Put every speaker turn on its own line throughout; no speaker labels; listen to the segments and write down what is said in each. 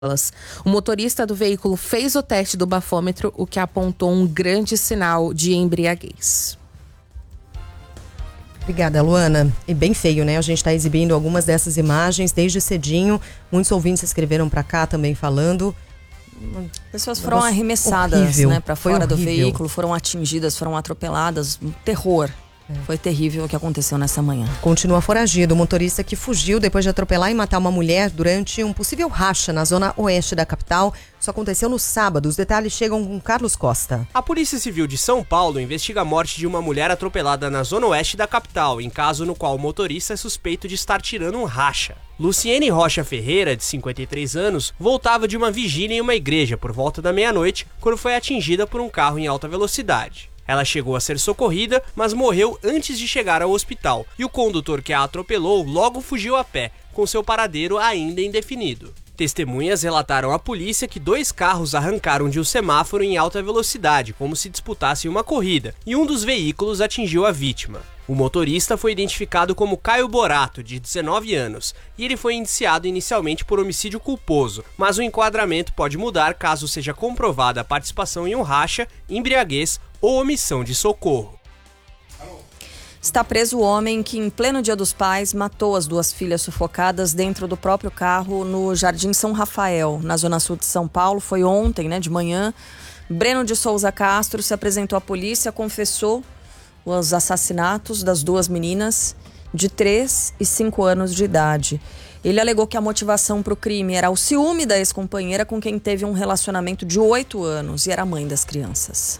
O motorista do veículo fez o teste do bafômetro, o que apontou um grande sinal de embriaguez.
Obrigada, Luana. E bem feio, né? A gente está exibindo algumas dessas imagens desde cedinho. Muitos ouvintes escreveram para cá também falando.
Pessoas foram arremessadas, né, para fora do veículo, foram atingidas, foram atropeladas. Um terror. Foi terrível o que aconteceu nessa manhã.
Continua foragido o motorista que fugiu depois de atropelar e matar uma mulher durante um possível racha na zona oeste da capital. Isso aconteceu no sábado. Os detalhes chegam com Carlos Costa.
A Polícia Civil de São Paulo investiga a morte de uma mulher atropelada na zona oeste da capital, em caso no qual o motorista é suspeito de estar tirando um racha. Luciene Rocha Ferreira, de 53 anos, voltava de uma vigília em uma igreja por volta da meia-noite, quando foi atingida por um carro em alta velocidade. Ela chegou a ser socorrida, mas morreu antes de chegar ao hospital, e o condutor que a atropelou logo fugiu a pé, com seu paradeiro ainda indefinido. Testemunhas relataram à polícia que 2 carros arrancaram de um semáforo em alta velocidade, como se disputassem uma corrida, e um dos veículos atingiu a vítima. O motorista foi identificado como Caio Borato, de 19 anos, e ele foi indiciado inicialmente por homicídio culposo, mas o enquadramento pode mudar caso seja comprovada a participação em um racha, embriaguez ou omissão de socorro.
Está preso o homem que, em pleno Dia dos Pais, matou as 2 filhas sufocadas dentro do próprio carro no Jardim São Rafael, na zona sul de São Paulo. Foi ontem, de manhã. Breno de Souza Castro se apresentou à polícia, confessou os assassinatos das 2 meninas de 3 e 5 anos de idade. Ele alegou que a motivação para o crime era o ciúme da ex-companheira com quem teve um relacionamento de 8 anos e era mãe das crianças.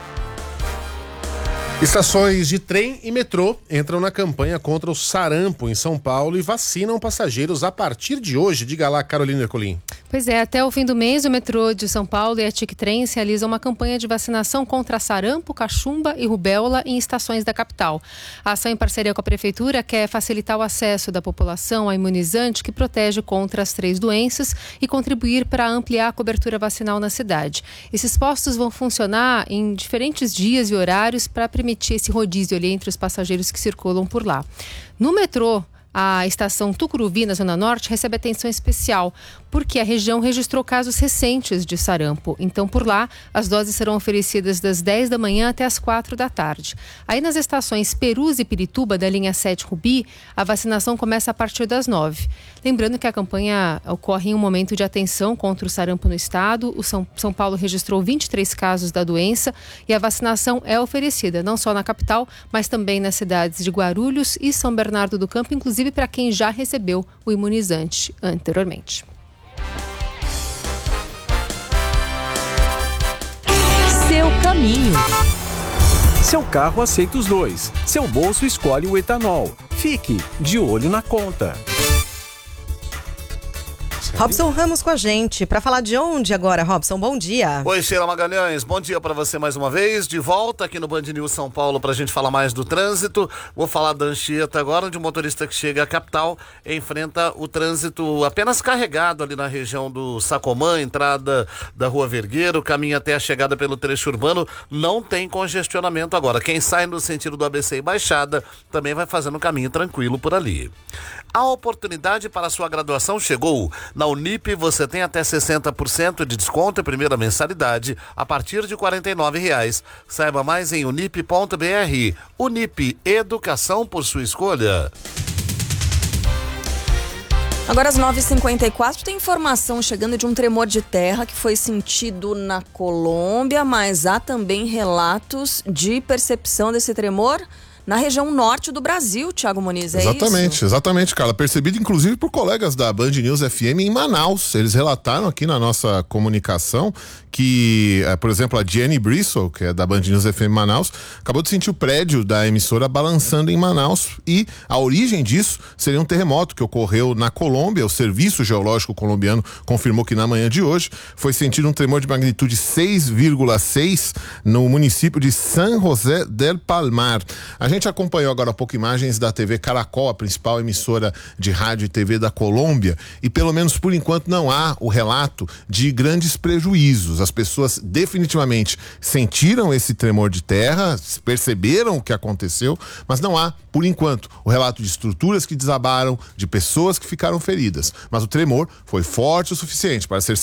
Estações de trem e metrô entram na campanha contra o sarampo em São Paulo e vacinam passageiros a partir de hoje. Diga lá, Carolina Ercolim.
Pois é, até o fim do mês, o metrô de São Paulo e a TIC Trens realizam uma campanha de vacinação contra sarampo, cachumba e rubéola em estações da capital. A ação, em parceria com a Prefeitura, quer facilitar o acesso da população a imunizante que protege contra as 3 doenças e contribuir para ampliar a cobertura vacinal na cidade. Esses postos vão funcionar em diferentes dias e horários para permitir esse rodízio ali entre os passageiros que circulam por lá. No metrô, a estação Tucuruvi, na Zona Norte, recebe atenção especial, porque a região registrou casos recentes de sarampo. Então, por lá, as doses serão oferecidas das 10 da manhã até as 4 da tarde. Aí, nas estações Perus e Pirituba, da linha 7 Rubi, a vacinação começa a partir das 9. Lembrando que a campanha ocorre em um momento de atenção contra o sarampo no estado. O São Paulo registrou 23 casos da doença e a vacinação é oferecida não só na capital, mas também nas cidades de Guarulhos e São Bernardo do Campo, inclusive para quem já recebeu o imunizante anteriormente.
Seu caminho.
Seu carro aceita os 2. Seu bolso escolhe o etanol. Fique de olho na conta.
Robson Ramos com a gente. Para falar de onde agora, Robson? Bom dia.
Oi, Sheila Magalhães. Bom dia para você mais uma vez. De volta aqui no Band News São Paulo para a gente falar mais do trânsito. Vou falar da Anchieta agora, onde o motorista que chega à capital enfrenta o trânsito apenas carregado ali na região do Sacomã, entrada da Rua Vergueiro, caminho até a chegada pelo trecho urbano. Não tem congestionamento agora. Quem sai no sentido do ABC e Baixada também vai fazendo um caminho tranquilo por ali. A oportunidade para a sua graduação chegou. Na Unip você tem até 60% de desconto em primeira mensalidade a partir de R$ 49,00. Saiba mais em unip.br. Unip, educação por sua escolha.
Agora às 9h54 tem informação chegando de um tremor de terra que foi sentido na Colômbia, mas há também relatos de percepção desse tremor na região norte do Brasil, Thiago Muniz,
Exatamente, Carla. Percebido inclusive por colegas da Band News FM em Manaus. Eles relataram aqui na nossa comunicação que, por exemplo, a Jenny Bristol, que é da Band News FM Manaus, acabou de sentir o prédio da emissora balançando em Manaus, e a origem disso seria um terremoto que ocorreu na Colômbia. O Serviço Geológico Colombiano confirmou que na manhã de hoje foi sentido um tremor de magnitude 6,6 no município de San José del Palmar. A gente acompanhou agora há pouco imagens da TV Caracol, a principal emissora de rádio e TV da Colômbia, e pelo menos por enquanto não há o relato de grandes prejuízos. As pessoas definitivamente sentiram esse tremor de terra, perceberam o que aconteceu, mas não há, por enquanto, o relato de estruturas que desabaram, de pessoas que ficaram feridas. Mas o tremor foi forte o suficiente para ser